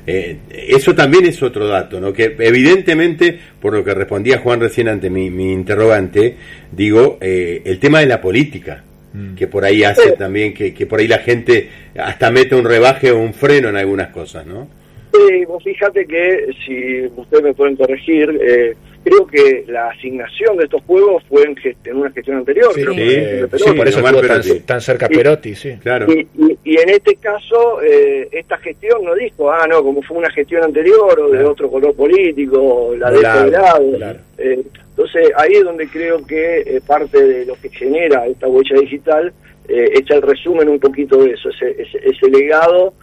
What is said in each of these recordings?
Eso también es otro dato, ¿no? Que evidentemente, por lo que respondía Juan recién ante mi interrogante, digo, el tema de la política, que por ahí hace también que por ahí la gente hasta mete un rebaje o un freno en algunas cosas, ¿no? Sí, vos fíjate que, si ustedes me pueden corregir, creo que la asignación de estos juegos fue en una gestión anterior. Sí, creo sí, por eso estuvo tan cerca Perotti, sí. Claro. Y en este caso, esta gestión no dijo, no, como fue una gestión anterior o de otro color político, la de este lado. Claro. Entonces, ahí es donde creo que parte de lo que genera esta huella digital es el resumen un poquito de eso, ese legado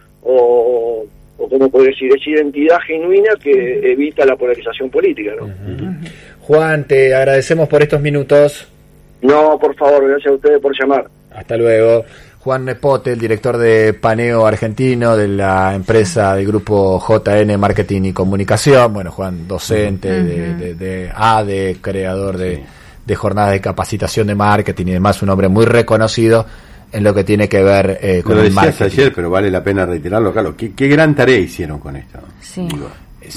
o como puedo decir, esa identidad genuina que evita la polarización política, ¿no? Juan, te agradecemos por estos minutos. No, por favor, gracias a ustedes por llamar. Hasta luego. Juan Nepote, el director de Paneo Argentino, de la empresa del grupo JN Marketing y Comunicación. Bueno, Juan, docente de ADE, creador de jornadas de capacitación de marketing y demás, un hombre muy reconocido en lo que tiene que ver con el marketing. Lo decías ayer, pero vale la pena reiterarlo, Carlos. ¿Qué gran tarea hicieron con esto? Sí. Digo,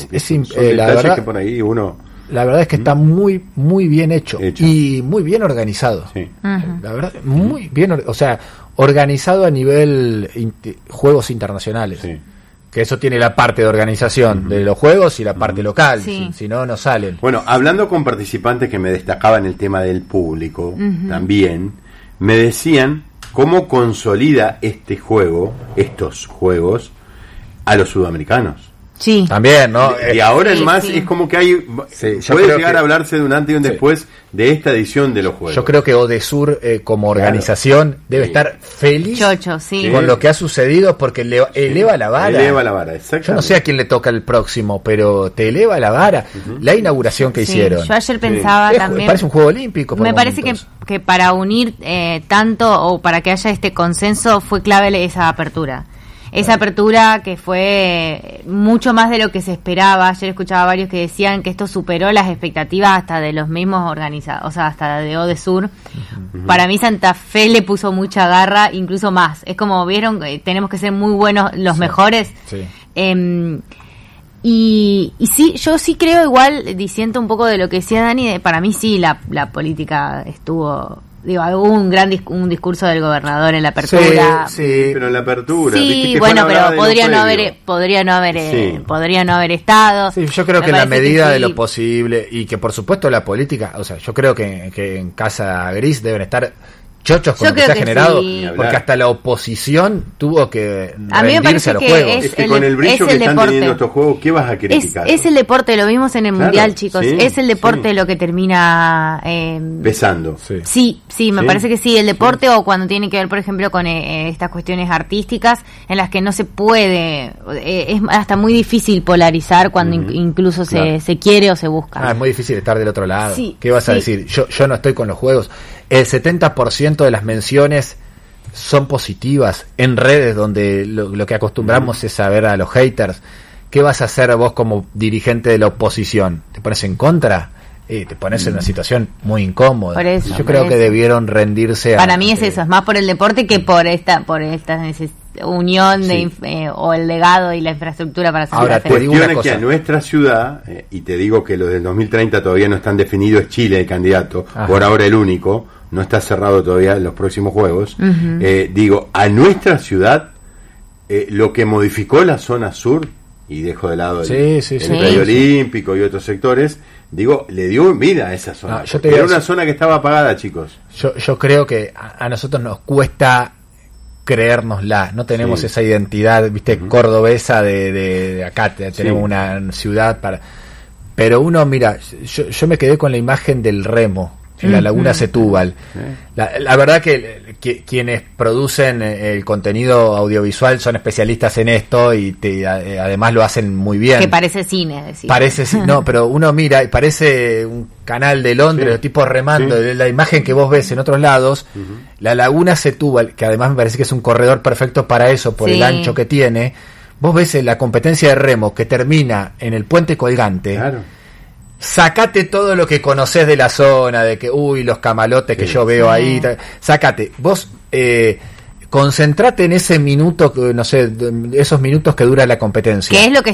la verdad, que por ahí uno... La verdad es que está muy bien hecho y muy bien organizado. Sí. La verdad, muy bien, o sea, organizado a nivel juegos internacionales. Sí. Que eso tiene la parte de organización de los juegos y la parte local, si no, no salen. Bueno, hablando con participantes que me destacaban el tema del público, también, me decían cómo consolida estos juegos, a los sudamericanos. Sí. También, ¿no? Y ahora en más es como que hay... puede llegar a hablarse de un antes y un después de esta edición de los juegos. Yo creo que Odesur como organización debe estar feliz con lo que ha sucedido, porque eleva la vara. Eleva la vara, exactamente. Yo no sé a quién le toca el próximo, pero te eleva la vara. La inauguración que hicieron. Yo ayer pensaba también... Parece un juego olímpico. Me parece que para unir tanto, o para que haya este consenso, fue clave esa apertura. Esa apertura que fue mucho más de lo que se esperaba. Ayer escuchaba a varios que decían que esto superó las expectativas hasta de los mismos organizados, o sea, hasta de Odesur. Para mí Santa Fe le puso mucha garra, incluso más. Es como, vieron, tenemos que ser muy buenos, los mejores. Sí. Y sí, yo sí creo, igual, disiento un poco de lo que decía Dani, para mí sí la política estuvo... hubo un discurso del gobernador en la apertura. Sí, pero en la apertura. Sí, bueno, pero podría no haber estado. Sí, yo creo que en la medida de lo posible, y que por supuesto la política, o sea, yo creo que en Casa Gris deben estar chochos con lo que se ha generado, porque hasta la oposición tuvo que rendirse a los juegos. Es que con el brillo que están teniendo estos juegos, ¿qué vas a criticar? Es el deporte, lo vimos en el Mundial, chicos. Es el deporte lo que termina pesando. Sí, me parece que sí, el deporte, o cuando tiene que ver, por ejemplo, con estas cuestiones artísticas en las que no se puede, es hasta muy difícil polarizar cuando incluso se quiere o se busca. Es muy difícil estar del otro lado. ¿Qué vas a decir? Yo no estoy con los juegos. El 70% de las menciones son positivas en redes, donde lo que acostumbramos es a ver a los haters. ¿Qué vas a hacer vos como dirigente de la oposición? ¿Te pones en contra? Te pones en una situación muy incómoda. Yo creo que debieron rendirse. Para mí es eso, es más por el deporte que por esta unión o el legado y la infraestructura para hacer. Ahora, te digo una cosa, que a nuestra ciudad, y te digo que los del 2030 todavía no están definidos, es Chile el candidato, por ahora el único, no está cerrado todavía en los próximos juegos. Digo, a nuestra ciudad, lo que modificó la zona sur, y dejo de lado el Estadio Olímpico y otros sectores, digo, le dio vida a esa zona. Era una zona que estaba apagada, chicos. Yo creo que a nosotros nos cuesta creérnosla, no tenemos esa identidad, cordobesa de acá, tenemos una ciudad pero uno, mira, yo me quedé con la imagen del remo en la laguna Setúbal. La verdad que quienes producen el contenido audiovisual son especialistas en esto y además lo hacen muy bien. Que parece cine, decir. No, pero uno mira y parece un canal de Londres, los tipos remando, la imagen que vos ves en otros lados, la laguna Setúbal, que además me parece que es un corredor perfecto para eso, por el ancho que tiene. Vos ves la competencia de remo que termina en el puente colgante. Claro. Sacate todo lo que conocés de la zona, de que, los camalotes que yo veo ahí, sacate. Vos concentrate en ese minuto, no sé, esos minutos que dura la competencia. ¿Qué es lo que